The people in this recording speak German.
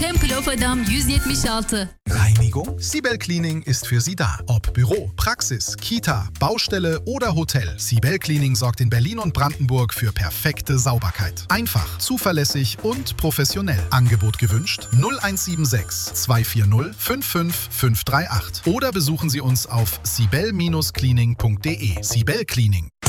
Temple of Adam 176. Reinigung? Sibel Cleaning ist für Sie da. Ob Büro, Praxis, Kita, Baustelle oder Hotel. Sibel Cleaning sorgt in Berlin und Brandenburg für perfekte Sauberkeit. Einfach, zuverlässig und professionell. Angebot gewünscht? 0176 240 55538. Oder besuchen Sie uns auf sibel-cleaning.de. Sibel Cleaning.